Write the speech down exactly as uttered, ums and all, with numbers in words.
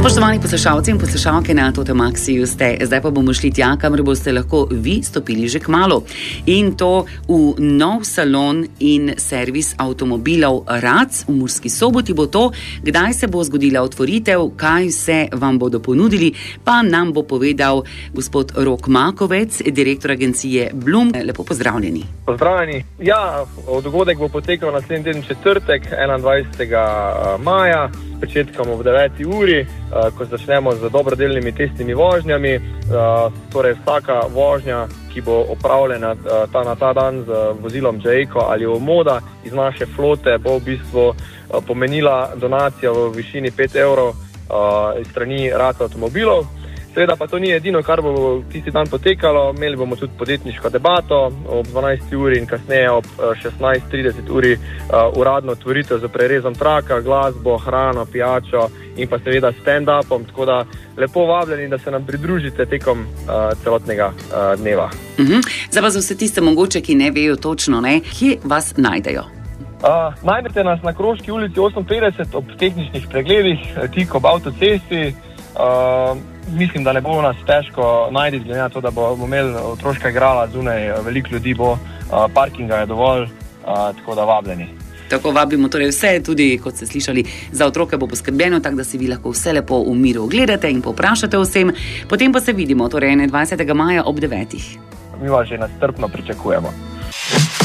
Spoštovani poslušalci in poslušalke na Toto Maxiju ste, zdaj pa bomo šli tja, kamor boste lahko vi stopili že kmalu. In to v nov salon in servis avtomobilov Rac v Murski Soboti bo to. Kdaj se bo zgodila otvoritev, kaj vse vam bodo ponudili, pa nam bo povedal gospod Rok Makovec, direktor agencije Blum. Lepo pozdravljeni. Pozdravljeni. Ja, dogodek bo potekal naslednji teden četrtek, enaindvajsetega maja. Začetkom ob deveti uri, ko začnemo z dobrodelnimi testnimi vožnjami. Torej vsaka vožnja, ki bo opravljena ta, na ta dan z vozilom Jayco ali Omoda iz naše flote, bo v bistvu pomenila donacijo v višini pet evrov iz strani Rac avtomobilov. Seveda pa to ni edino, kar bo tisti dan potekalo. Imeli bomo tudi podjetniško debato ob dvanajsti uri in kasneje ob šestnajst trideset uri uh, uradno otvoritev z prerezom traka, glasbo, hrano, pijačo in pa seveda stand-upom. Tako da lepo vabljeni, da se nam pridružite tekom uh, celotnega uh, dneva. Uh-huh. Zdaj pa za vse tiste mogoče, ki ne vejo točno, ne, kje vas najdejo? Uh, najdete nas na Kroški ulici oseminpetdeset ob tehničnih pregledih, tik ob avtocesti. Uh, mislim, da ne bo nas težko najti, glede na to, da bomo imeli otroška igrala zunaj, veliko ljudi bo, uh, parkinga je dovolj, uh, tako da vabljeni. Tako vabimo torej vse, tudi kot ste slišali, za otroke bo poskrbljeno, tako da si vi lahko vse lepo v miru ogledate in povprašate vsem. Potem pa se vidimo, torej enaindvajsetega maja ob devetih. Mi vas že nastrpno pričakujemo.